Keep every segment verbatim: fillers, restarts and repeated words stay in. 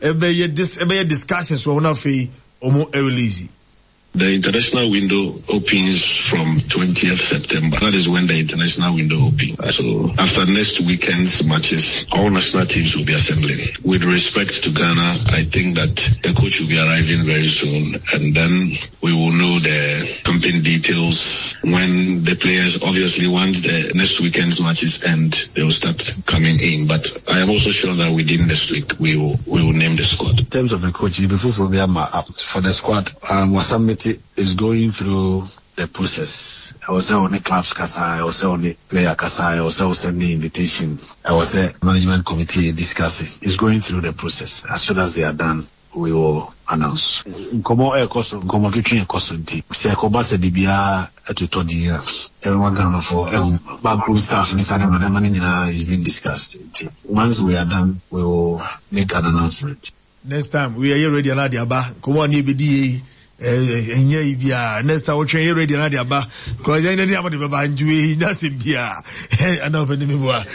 ebe this ebe discussions we na fe omo release. The international window opens from twentieth September. That is when the international window opens. So after next weekend's matches, all national teams will be assembling. With respect to Ghana, I think that the coach will be arriving very soon, and then we will know the campaign details when the players, obviously once the next weekend's matches end, they will start coming in. But I am also sure that within this week, we will we will name the squad. In terms of the coach, before for the squad, um, was submitted is going through the process. I was on the clubs Kasa, I was on the player Kasa, I was on the invitation. I was a management committee discussing. It's going through the process. As soon as they are done, we will announce. Nkomo e koso, nkomo kitchen e koso nti. Se akoba se bibia etuto di everyone gonna for backroom staff in Saturday morning is being discussed. Once we are done, we will make an announcement. Next time we are here ready na dia ba. Nkomo ani ebedi eh enya ibia next time we train ready na dia ba because enya ni amade baba njuwe nya sembia ana obeni me boa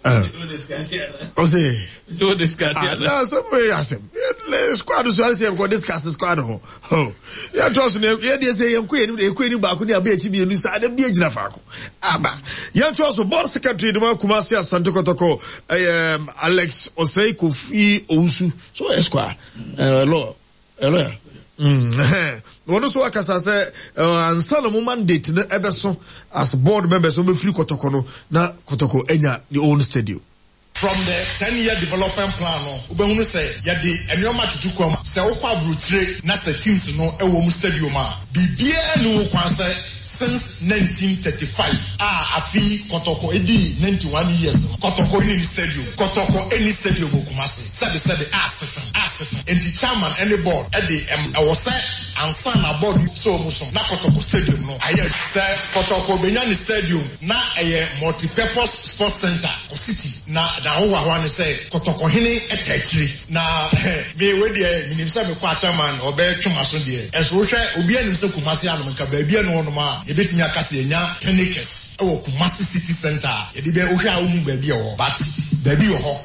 o say so discuss ya na so we asem le squad so say we go discuss squad ho oh ya trust na ya dey say yanku eni e kwani ba ko ni aba echi bienu sa ada bia gina faako aba ya trust board secretary de Kumasi Asante Kotoko um, Alex Osei Kofi Owusu so squad eh lo hello Mm. One so akasa say ansa no mandate na ebeso as board members so be free Kotoko no na Kotoko enya the own stadium. From the ten year development plan no ubehunu say yade enioma tutu kwam say okwa brutire na say teams no ewo mu stadium a bibia no kwan say since nineteen thirty-five ah afi Kotoko edi ninety-one years Kotoko ni stadium Kotoko any stadium Kumasi said said asif asif and the chairman and the board at the um I was say ansa na board so muso na Kotoko stadium no aye say Kotoko benyani stadium na aye multi-purpose sports center ko city na na ho wa no say Kotoko hene etachiri na me we de minim say me kwa chairman obe twema so de enso hwe obi anim say Kumasi anu nka ba bia no no ma yebetimi akase enya ten acres ewo Kumasi city center yedi be ohwe a omu ba bia wo but ba bi wo ho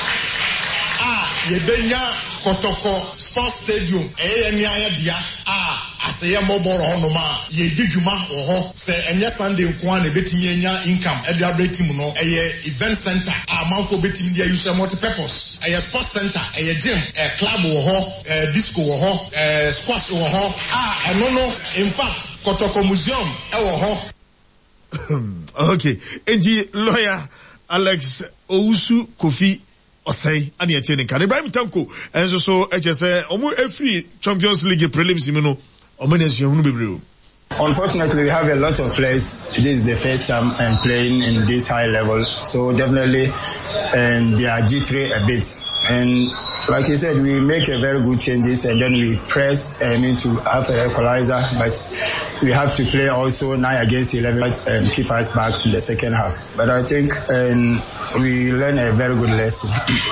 ah yebenya Kotoko sports stadium eh eni ayadia ah aseye mobile ho no ma ye didwuma wo ho se enye Sunday nko an ebetimi enya income e dey abra team no eh event center ah manfo betimi dey use multi purpose eh sports center eh gym eh club wo ho eh disco wo ho eh squash wo ho ah eno no in fact Kotoko museum e wo ho. Okay, enji lawyer Alex Owusu Kofi Osei ani etiene kan Ibrahim Tanko enso so eche say omo every Champions League prelims mi no omo na esu hunu bebre. Unfortunately, we have a lot of players. This is the first time I'm playing in this high level, so definitely um, they are jittery a bit. And like you said, we make a very good changes and then we press um, into have a equalizer, but we have to play also nine against eleven and um, keep us back in the second half. But I think um, we learn a very good lesson.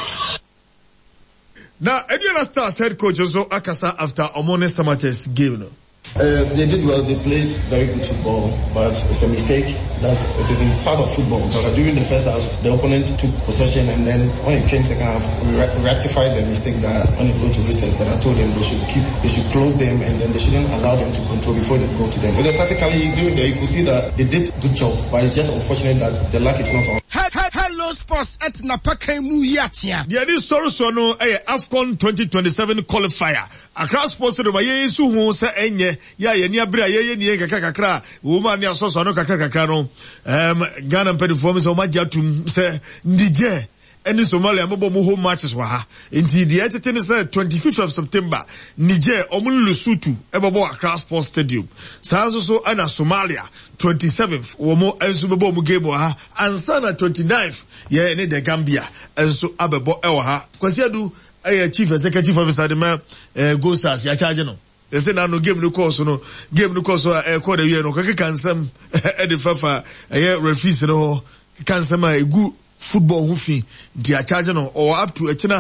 Now, Edwina Stars head coach also Akasa after Omone Samate's game. No? Uh, they did well. They played very good football, but it's a mistake. That's it is in part of football. Because during the first half, the opponent took possession, and then when it came second half, we re- rectified the mistake that when it go to recess, that I told them they should keep, they should close them, and then they shouldn't allow them to control before they go to them. But tactically, during there, you could see that they did good job, but it's just unfortunate that the luck is not on. Hello Sports at Napaka Muyatia. The Adi Soroso no eh AFCON twenty twenty-seven qualifier. Accra Sports de ba yesu hu se enye ya ye ni abira ye ye ni kakra kakra wo ma ni asoso no kakra kakra no um Ghana performance o ma jatum se ndije any Somalia mbo mo home matches wa ha nti the etete say twenty-fifth of September Niger omun Lesotho e bobo Accra Sports Stadium sanso so ana Somalia twenty-seventh wo mo enso bebo mo game wa ha ansa na twenty-ninth ye ne de Gambia enso abebo e wa ha kwasi adu eh chief executive officer de ma eh Go Stars ya charge no they say na no game no course no game no course eh call the year no kaka kansam e de fafa eh referees no kansam e gu football hufi dia charge no or up to echina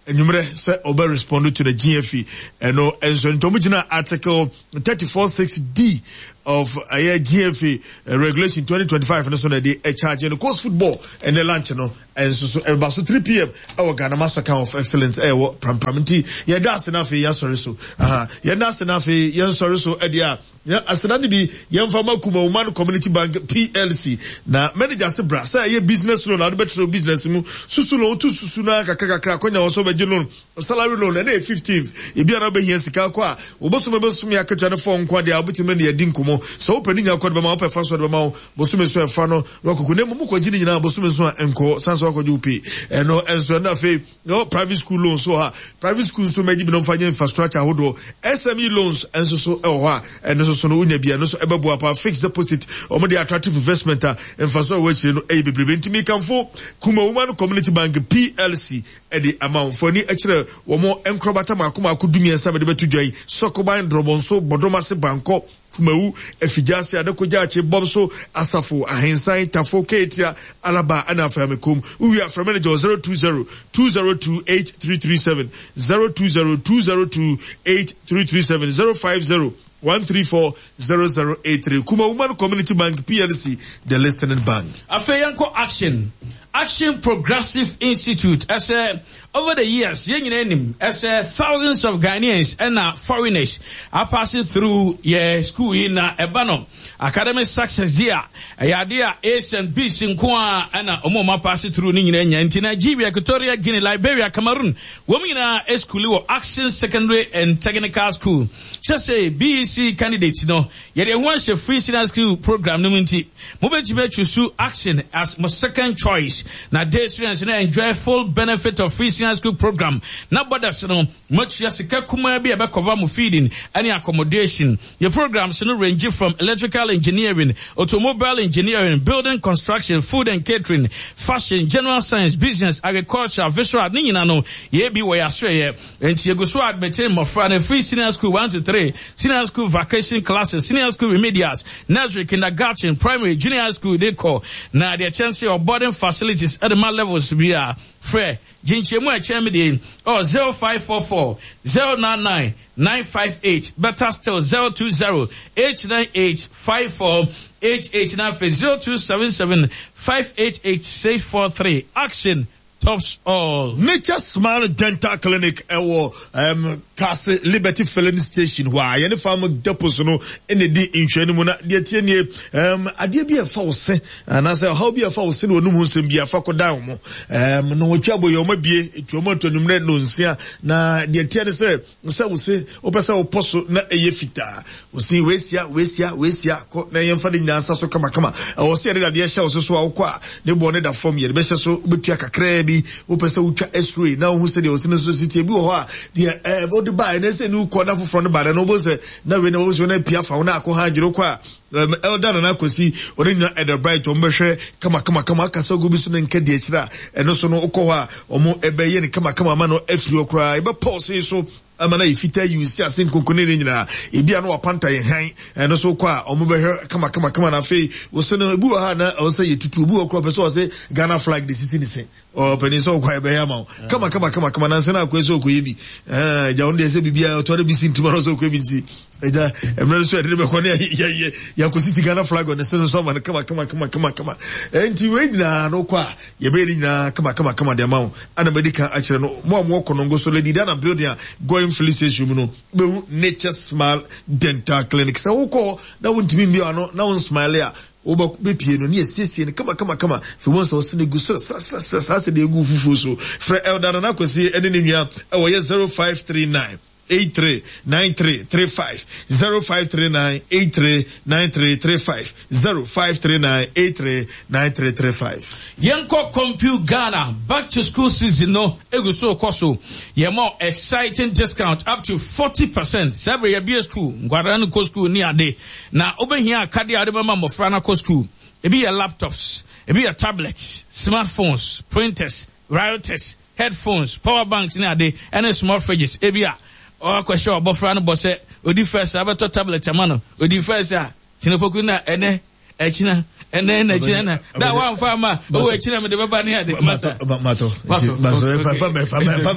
enumere say obe respond to the G F E eno enso ntomugina article thirty-four six D of a G F E uh, regulation twenty twenty-five and so na dey a charge in the course football and the lunch no and so so about so three p m our Ghana Master Account of Excellence eh wo prampramti ya da se na fe ya sorry so aha ya da se na fe ya sorry so e dia ya asena ni bi ya mfama kuma Woman Community Bank P L C na manager se bra say ye business loan na betro business mu susu loan tu susu na kakaka kra konya wo so be loan salary loan na dey fifteenth e bia na be hia sika kwa obosume bosume akatwa na fo nkwa dia obutima na yedi nkomo so open nya kwa be ma open fast be ma bosume so e fa no wakuku ne mu ko gini nyina bosume so enko sanso wakoju upi eno enso na fe no private school loans so ha private school so meji bi no fanya infrastructure hodo S M E loans enso so e ho ha enso so no unya bia no so ebebu apa fixed deposit o mo dey attractive investment infrastructure we chire no e bebrebe ntimi kanfo kuma Woman Community Bank P L C e di amount for ni e chire wo mo enkrobata makoma akudumi ensa me de betudwai sokoban drobonso bodomase banko Fumawu efijasi adekoja ache bomso asafo ahensan tafo ketia alaba anafamekom we are from manager zero two zero two zero two eight three three seven zero two zero two zero two eight three three seven zero five zero one three four zero zero eight three Kuma Woman Community Bank P L C the listening bank Afeyanko Action Action Progressive Institute as a over the years young enim as a thousands of Ghanaians and uh, foreigners are passing through your school in uh, Ebano academic success there a idea A's and B's in Kwa and uh, Omoma passing through Nigeria in Nigeria Equatorial Guinea Liberia Cameroon women are a school Action Secondary and Technical School just a B E C candidates you know yet they want a free senior school program no minti movement to choose Action as my second choice. Now, day students enjoy full benefit of free senior school program. Now, but that's no much as a kakuma be about cover feeding any accommodation. Your programs no range from electrical engineering, automobile engineering, building construction, food and catering, fashion, general science, business, agriculture, visual. Ni na no ye be where Australia and you go so admit more for free senior school one to three, senior school vacation classes, senior school remedials, nursery, kindergarten, primary, junior school. They call now the chance of boarding facilities at the mal levels we are fair. Jinchemu Echemidi or zero five four four zero nine nine nine five eight. Better still zero two zero eight nine eight five four eight eight nine zero two seven seven five eight eight six four three. Action tops all. Nature Smile Dental Clinic ewo um Castle Liberty Filling Station why any farm depots no in the di inhwani mu na de tie nie um ade bi afa wo se na say how bi afa wo se no mu nsem bi afa ko down mo um no twa boy o mabie etuomo tonumre no nsia na de tie ne say say wo se wo pesa wo poso na eye fita wo se wesia wesia wesia ko na yemfa de nyansa so kama kama wo se de de hye wo so so wo kwa ne bo ne da form ye be hye so betua kakra bi wo pesa wo twa x-ray na wo se de wo se no so sitie bi wo ho a de eh the buy na say no corner from the bar no bo say na we no wo na pia fa na akọ ha jiro kwa elder na akosi orinya at the bright o mbehwe kama kama kama akasa go bi so na nke de akira eno so no ukọ ho a omo ebeye ne kama kama ma no afiri okra ebe pause so amana ifita use asin konkone ne nyina ebia no wapanta ye han eno so kwa omobehwe kama kama kama na fe wo se no ebu ha na wo se yetutu ebu okra pe so wo se Ghana flag de sisi ni se o peni so kwa ebe ya ma kama kama kama kama na se na kwa so ko yebi eh ja onde se bibia o to de bisin tumaro so ko yebi nti eja emre so ede be ko ne ya ya ko sisi Ghana flag on se no so man kama kama kama kama kama enti we nyina no kwa ye be nyina kama kama kama de ma ana medical a kire no mo mo ko no go so lady dana building going Felicitation no be Nature Smile Dental Clinic so uko na wontimi mi ano na won smile a oba bepie no ne esiesie ne kama kama kama fi won so se ne gu so sa se de gu fufu so fra elder na kwesi ene ne nua e wo ye zero five three nine eight three nine three three five zero five three nine eight three nine three three five zero five three nine eight three nine three three five. Yanko Compute Ghana back to school season no eguso koso ye more exciting discount up to forty percent. Sabe ye be school ngwara no ko school ni ade na obehia akade ade mama mofra na ko school e be your laptops e be your tablets smartphones printers routers headphones power banks ni ade and small fridges e be a o kwesho obofra no bose odi first abeto tablet amano odi first a sinopoku na ene echina and then na china that one farmer o e china me de baba ne ade mato mato mato fa fa fa fa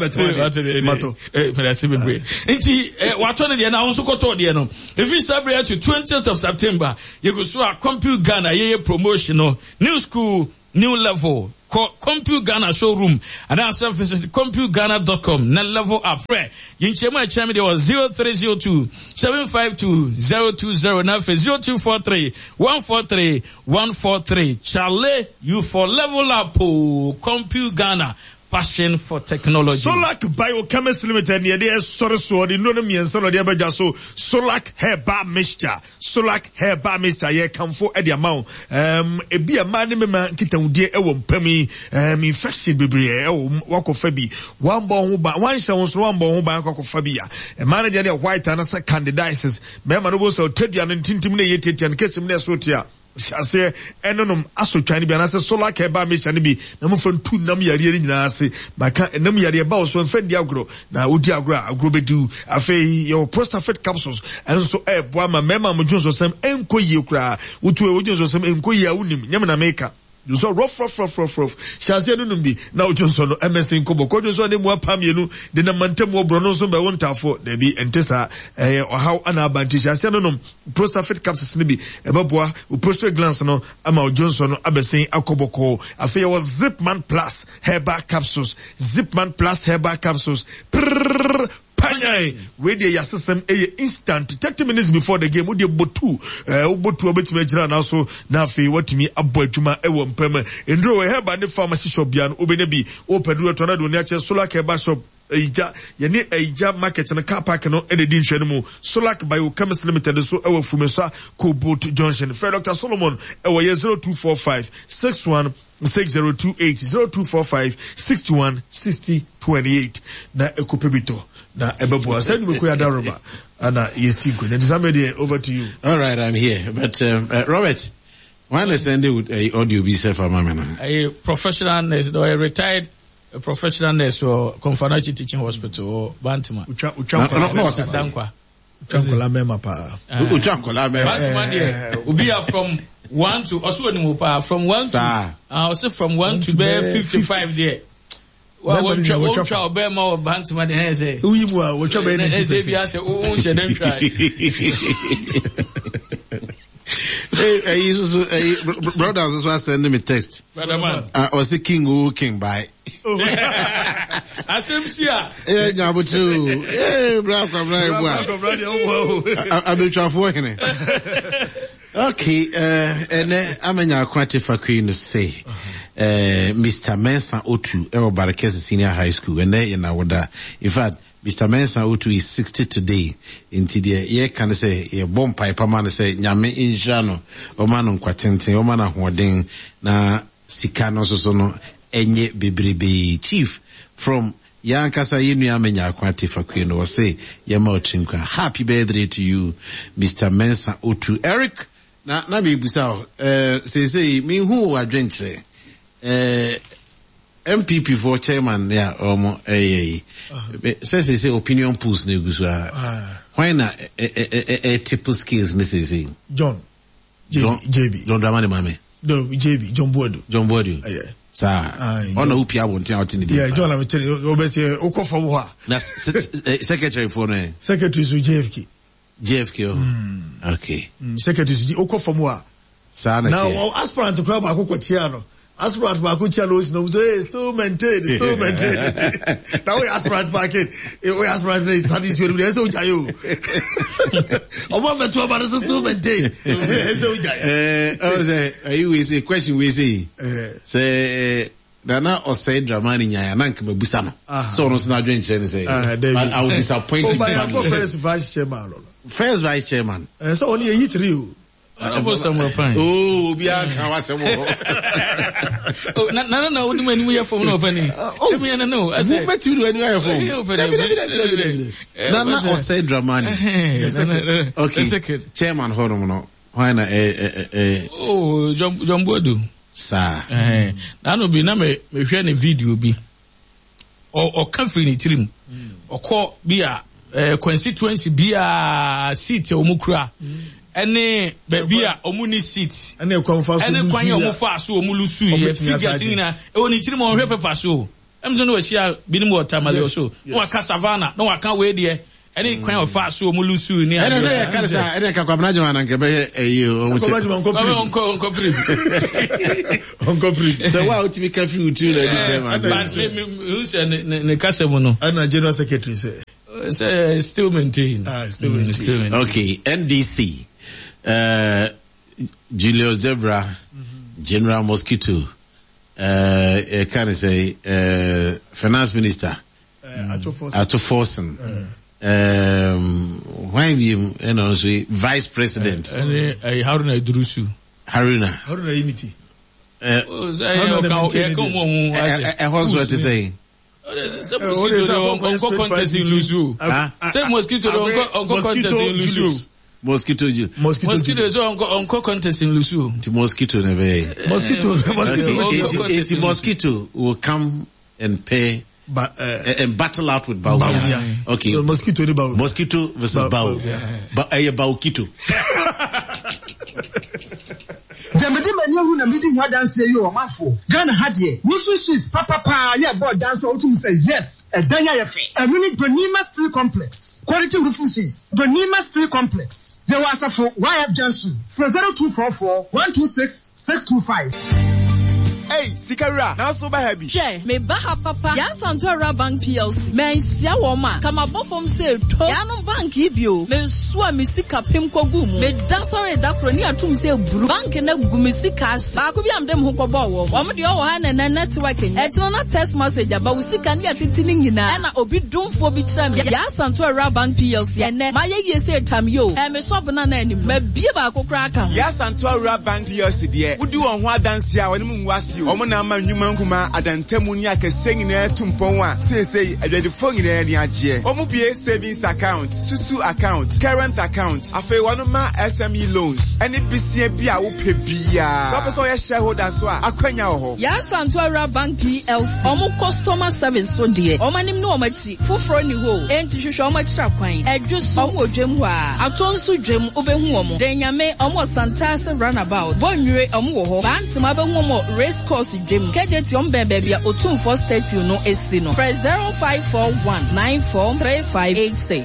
mato eh but that's be nti wato ne de na won so koto de no if you celebrate to twentieth of September you go so a Compute Ghana ye promotion no new school new level Compute Ghana showroom and our service is compute ghana dot com na level up free yin chema chama there was zero three zero two seven five two zero two zero na zero two four three one four three one four three Charlie you for level up oh, Compute Ghana passion for technology. Solak Biochemist Limited near the source or the no me and son of the Abajaso Solak Herba Mixture Solak Herba Mixture ye come for Eddie amount um a be a man man kita dear ewon pemi um infection bebre e wako fabi one born one shawns one born bank of fabia a manager there white and as a candidiasis member no so tedian and tintimine yet and case him there so tia Shase enonum asotwane bi anase solar care ba me chane bi na mo fan tu nam yare nyina ase maka enam yare ba so fan di agro na odi agro agro bedu afei your Prostafed capsules enso e boa ma mema mo dwonso sem enkoyie kura wotu e wodwonso sem enkoyie a unim nyam na meka you so rough rough rough rough rough shase enonum bi na odwonso no M S nkobo kodwonso ne mo apamienu de na mantem wo bro no so be wontafo da bi entesa eh ohaw ana abanti shase enonum Prostafed capsules ne bi eboboa o prostate glands no ama odwonso no abesen akoboko afei was Zipman Plus herbal capsules Zipman Plus herbal capsules Prrrr. Panyai, where the assessment a instant thirty minutes before the game, would you botu, uh, botu a bit major and also nafi what me a boy to my ewan pema, and draw a hair by the pharmacy shop beyond Obenebi, open to a tornado nature, solar care shop. Eja yene eja market na car park no e de din hwene mu Solak Biochemist Limited so e wo Fumesa Cobalt Junction Fred Doctor Solomon e wo zero two four five six one six zero two eight zero two four five six one six zero two eight na ekopebito na ebebo asadu me koya daroba ana yesigo na disamede over to you. All right, I'm here, but um, uh, Robert, why let's send it with uh, audio be safe for mama a professional nurse or a retired a professional nurse or Confanachi Teaching Hospital or Bantima. Ucha ucha Dankwa. Ucha la mema pa. Ucha la mema. Bantima there. Ubi are from one to also ni pa from one to uh also from one to be fifty-five there. Well, what try what try be more Bantima there say. Uyi mu a what try be ninety percent. Say be say o she dem try. Hey, hey, so, hey, brothers also send me text. Brother man. Uh, or say king who king by. Asemsia. Eh, nyabuchu. Eh, bravo, bravo. I'm the traffic here. Okay, uh, and I'm a quantify queen say. Uh, Mister Mensah Otu, Ewa Barakese Senior High School, and there in our in fact. Mister Mensah Otu is sixty today. Into the year can say a bomb pipe man say nyame injano o manu kwatente o mana hoden na sika no so no enye bebrebe chief from Yankasa yenu amenya kwati fakwe no say yema otinkwa. Happy birthday to you Mister Mensah Otu. Eric na na me busa eh say say me hu adwentre eh M P P for chairman yeah omo eh say say say opinion polls na gusu why na eh typical skills me say say John J B John Dramani Mame no J B John Boadu John Boadu yeah sir ona upia wonten out in the yeah John am tell you obese okofa wo ha na secretary for no secretary so J F K J F K oh okay secretary so okofa mo a sir na now aspirant club akokotia no aspirant back which allows no say still maintain still maintain now we aspirant back in we aspirant is studies you dey so jayo omo me to about still maintain so jayo eh oh say you we say question we say say Dana or say Dramani Nyaya nank me busa no so no na dwen che say but I will disappoint you. Oh, my first vice chairman first vice chairman eh so only a three oh, bia kan wasem ho. Oh, na na na woni mani mu yefo no pani. Oh, me na no. I say, "What you do any yefo?" Na na o say Dramani. Okay. Chairman ho no no. Why na eh eh eh. Oh, John John Boadu. Sir. Eh. Na no bi na me me hwe na video bi. O o kan free ni tirim. O ko bi a constituency bi a seat o mu kura. Ene baby a omuni seat. Ene kwan fa so. Ene kwan ye omufa so omulu su ye figures nyina. E woni chiri mo hwe paper so. Em so no we share binim water male so. No waka savannah, no waka we de. Ene kwan of fa so omulu su ni. Ene say ka say ene ka kwabna jama na nke be eyi o mu che. Onko onko pri. Onko pri. So wa utimi ka fi utu na di chairman. But me who say ne ne kasemo no. Ana general secretary say. Say still maintain. Ah, still maintain. Still maintain. Okay, N D C. Uh, Julius Zebra, mm-hmm. General Mosquito, uh, uh, can I say, uh, Finance Minister, uh, Ato Forsen, uh. um, why you, you know, Vice President, uh, uh, Haruna Idrusu, Haruna, Haruna Unity. Uh, I was what to say. Uncle contest in Lusu. Say mosquito, uncle contest in Lusu. Mosquito, mosquito, mosquito is uncle contest in Lusu. The mosquito never. Mosquito, mosquito. It's mosquito will come and pay. But uh, and battle out with Bao. Yeah. Okay. So mosquito, Bao. Mosquito versus Bao. But I Bao Kito. Jamadi manyahu na midi hwa dance yo o mafo Ghana hadie wusu shis papa pa ye board dance o tum say yes e danya ye fe e mini Donima Steel Complex quality roofing sheets Donima Steel Complex there was a for Y F Junction for zero two four four one two six six two five. Hey, Sikara, now so by happy. Che, me baha papa. Ya Santora Bank P L C. Me sia woma. Kama bofom se to. Ya no bank ibio. Me sua mi sika pem kogumu. Me da sorry da kroni atum se buru. Bank na gumi sika as. Ba ko bi am dem ho kobo wo. Wo de o ha na na network ni. E tino na text message aba wo sika ni atitini nyina. E na obi dumfo bi kira me. Ya Santora Bank P L C. Ene ma ye ye se tam yo. E me so bana na ni. Me bie ba ko kra aka. Ya Santora Bank P L C de. Wudi won ho adanse a woni mu nwase. Omo na ma nwuma nkuma adantemu ni akese nyina tumpon a sesei adwadifo nyina ni agye omo bie savings account susu account current account afei wono ma S M E loans ene bisie bia wo pe bia so person ye shareholder so a akwanya ho ya Santora Bank P L C omo customer service so de omo nim no omo chi foforo ni ho enti hwehwe omo kira kwan adwoso omo odwem ho a atonso dwem obehu omo denyame omo Santase runabout bonwire omo wo ho bantima behu omo race course dwem kejeti ombe bebia otumfo statue no esi no press zero five four one nine four three five eight six.